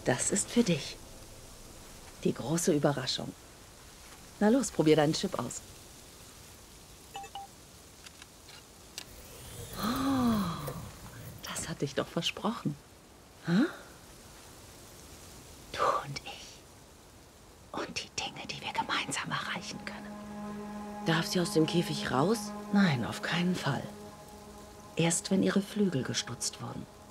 Das ist für dich. Die große Überraschung. Na los, probier deinen Chip aus. Oh, das hatte ich doch versprochen. Hm? Du und ich. Und die Dinge, die wir gemeinsam erreichen können. Darf sie aus dem Käfig raus? Nein, auf keinen Fall. Erst wenn ihre Flügel gestutzt wurden.